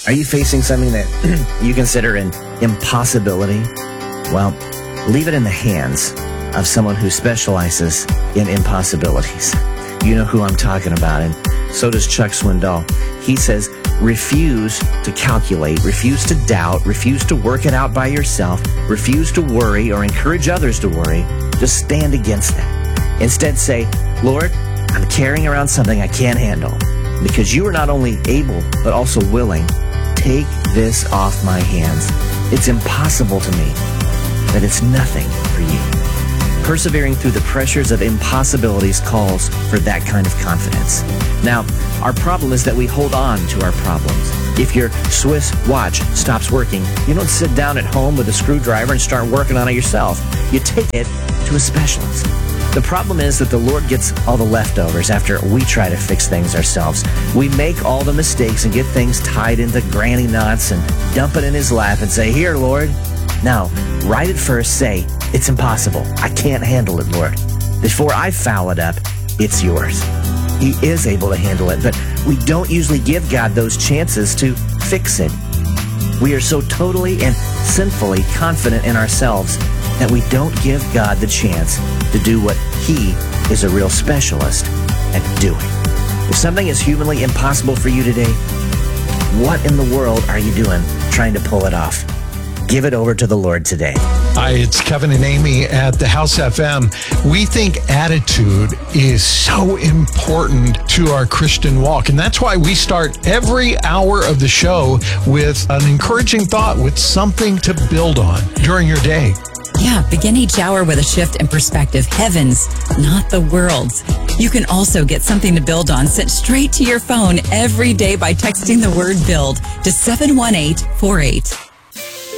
Are you facing something that you consider an impossibility? Well, leave it in the hands of someone who specializes in impossibilities. You know who I'm talking about, and so does Chuck Swindoll. He says, refuse to calculate, refuse to doubt, refuse to work it out by yourself, refuse to worry or encourage others to worry. Just stand against that. Instead say, Lord, I'm carrying around something I can't handle. Because you are not only able, but also willing. Take this off my hands. It's impossible to me, but it's nothing for you. Persevering through the pressures of impossibilities calls for that kind of confidence. Now, our problem is that we hold on to our problems. If your Swiss watch stops working, you don't sit down at home with a screwdriver and start working on it yourself. You take it to a specialist. The problem is that the Lord gets all the leftovers after we try to fix things ourselves. We make all the mistakes and get things tied into granny knots and dump it in his lap and say, here, Lord. Now, right at first, say, it's impossible. I can't handle it, Lord. Before I foul it up, it's yours. He is able to handle it, but we don't usually give God those chances to fix it. We are so totally and sinfully confident in ourselves that we don't give God the chance to do what He is a real specialist at doing. If something is humanly impossible for you today, what in the world are you doing trying to pull it off? Give it over to the Lord today. Hi, it's Kevin and Amy at the House FM. We think attitude is so important to our Christian walk, and that's why we start every hour of the show with an encouraging thought, with something to build on during your day. Yeah, begin each hour with a shift in perspective. Heavens, not the world's. You can also get something to build on sent straight to your phone every day by texting the word BUILD to 71848.